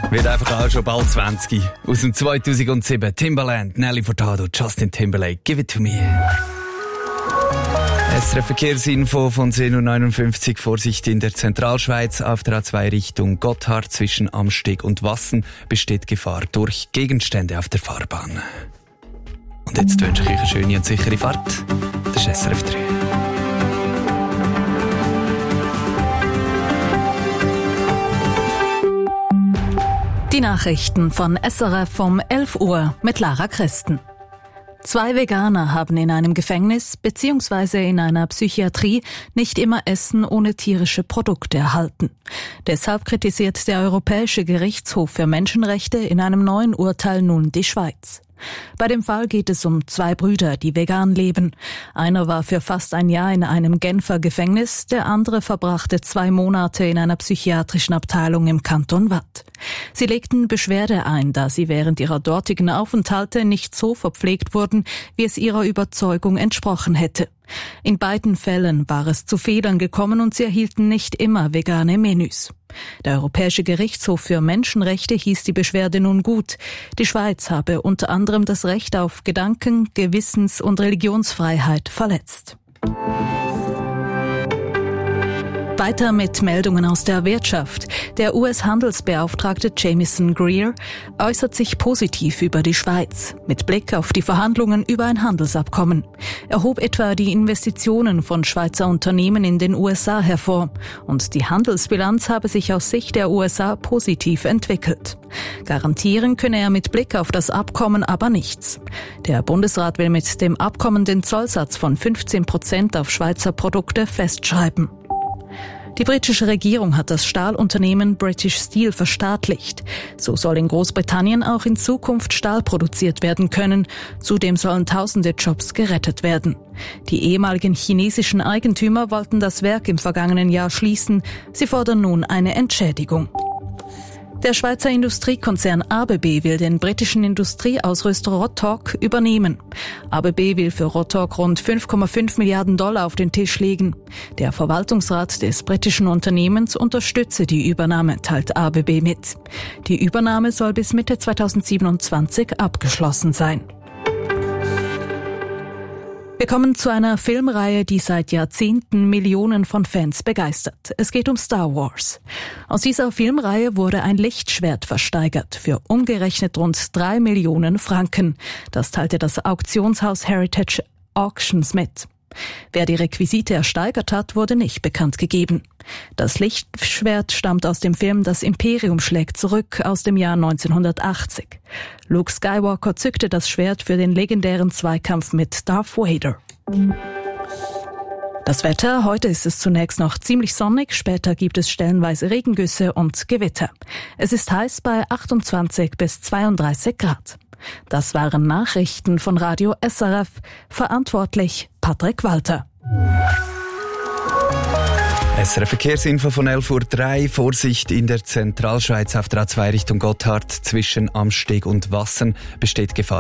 Wird einfach auch schon bald 20. Aus dem 2007. Timbaland, Nelly Furtado, Justin Timberlake, Give It To Me. SRF Verkehrsinfo von 10.59 Uhr. Vorsicht in der Zentralschweiz auf der A2 Richtung Gotthard zwischen Amsteg und Wassen besteht Gefahr durch Gegenstände auf der Fahrbahn. Und jetzt wünsche ich euch eine schöne und sichere Fahrt. Das ist SRF 3. Die Nachrichten von SRF um 11 Uhr mit Lara Christen. 2 Veganer haben in einem Gefängnis bzw. in einer Psychiatrie nicht immer Essen ohne tierische Produkte erhalten. Deshalb kritisiert der Europäische Gerichtshof für Menschenrechte in einem neuen Urteil nun die Schweiz. Bei dem Fall geht es um 2 Brüder, die vegan leben. Einer war für fast ein Jahr in einem Genfer Gefängnis, der andere verbrachte 2 Monate in einer psychiatrischen Abteilung im Kanton Waadt. Sie legten Beschwerde ein, da sie während ihrer dortigen Aufenthalte nicht so verpflegt wurden, wie es ihrer Überzeugung entsprochen hätte. In beiden Fällen war es zu Fehlern gekommen und sie erhielten nicht immer vegane Menüs. Der Europäische Gerichtshof für Menschenrechte hieß die Beschwerde nun gut. Die Schweiz habe unter anderem das Recht auf Gedanken-, Gewissens- und Religionsfreiheit verletzt. Weiter mit Meldungen aus der Wirtschaft. Der US-Handelsbeauftragte Jamieson Greer äußert sich positiv über die Schweiz, mit Blick auf die Verhandlungen über ein Handelsabkommen. Er hob etwa die Investitionen von Schweizer Unternehmen in den USA hervor und die Handelsbilanz habe sich aus Sicht der USA positiv entwickelt. Garantieren könne er mit Blick auf das Abkommen aber nichts. Der Bundesrat will mit dem Abkommen den Zollsatz von 15% auf Schweizer Produkte festschreiben. Die britische Regierung hat das Stahlunternehmen British Steel verstaatlicht. So soll in Großbritannien auch in Zukunft Stahl produziert werden können. Zudem sollen tausende Jobs gerettet werden. Die ehemaligen chinesischen Eigentümer wollten das Werk im vergangenen Jahr schließen. Sie fordern nun eine Entschädigung. Der Schweizer Industriekonzern ABB will den britischen Industrieausrüster Rotork übernehmen. ABB will für Rotork rund 5,5 Milliarden Dollar auf den Tisch legen. Der Verwaltungsrat des britischen Unternehmens unterstütze die Übernahme, teilt ABB mit. Die Übernahme soll bis Mitte 2027 abgeschlossen sein. Wir kommen zu einer Filmreihe, die seit Jahrzehnten Millionen von Fans begeistert. Es geht um Star Wars. Aus dieser Filmreihe wurde ein Lichtschwert versteigert für umgerechnet rund 3 Millionen Franken. Das teilte das Auktionshaus Heritage Auctions mit. Wer die Requisite ersteigert hat, wurde nicht bekannt gegeben. Das Lichtschwert stammt aus dem Film Das Imperium schlägt zurück aus dem Jahr 1980. Luke Skywalker zückte das Schwert für den legendären Zweikampf mit Darth Vader. Das Wetter: Heute ist es zunächst noch ziemlich sonnig, später gibt es stellenweise Regengüsse und Gewitter. Es ist heiß bei 28 bis 32 Grad. Das waren Nachrichten von Radio SRF. Verantwortlich Patrick Walter. SRF Verkehrsinfo von 11.03 Uhr. Vorsicht in der Zentralschweiz auf der A2 Richtung Gotthard zwischen Amsteg und Wassen besteht Gefahr